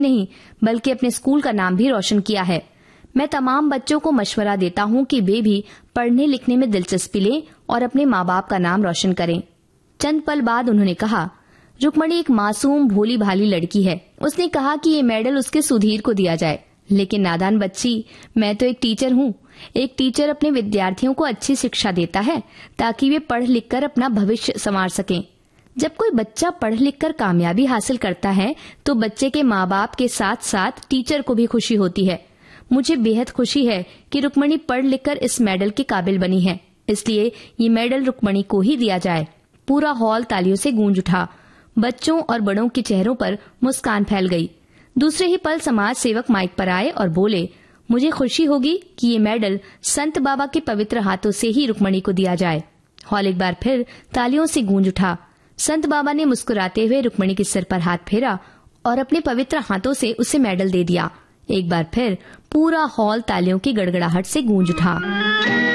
नहीं बल्कि अपने स्कूल का नाम भी रोशन किया है। मैं तमाम बच्चों को मशवरा देता हूँ कि वे भी पढ़ने लिखने में दिलचस्पी लें और अपने माँ बाप का नाम रोशन करें। चंद पल बाद उन्होंने कहा, रुक्मणी एक मासूम भोली भाली लड़की है। उसने कहा कि ये मेडल उसके सुधीर को दिया जाए। लेकिन नादान बच्ची, मैं तो एक टीचर हूँ। एक टीचर अपने विद्यार्थियों को अच्छी शिक्षा देता है ताकि वे पढ़ लिख कर अपना भविष्य संवार सकें। जब कोई बच्चा पढ़ लिख कर कामयाबी हासिल करता है तो बच्चे के माँ बाप के साथ साथ टीचर को भी खुशी होती है। मुझे बेहद खुशी है कि रुक्मणी पढ़ लिख कर इस मेडल के काबिल बनी है, इसलिए ये मेडल रुक्मणी को ही दिया जाए। पूरा हॉल तालियों से गूंज उठा। बच्चों और बड़ों के चेहरों पर मुस्कान फैल गई। दूसरे ही पल समाज सेवक माइक पर आए और बोले, मुझे खुशी होगी कि ये मेडल संत बाबा के पवित्र हाथों से ही रुक्मणी को दिया जाए। हॉल एक बार फिर तालियों से गूंज उठा। संत बाबा ने मुस्कुराते हुए रुक्मणी के सिर पर हाथ फेरा और अपने पवित्र हाथों से उसे मेडल दे दिया। एक बार फिर पूरा हॉल तालियों की गड़गड़ाहट से गूंज उठा।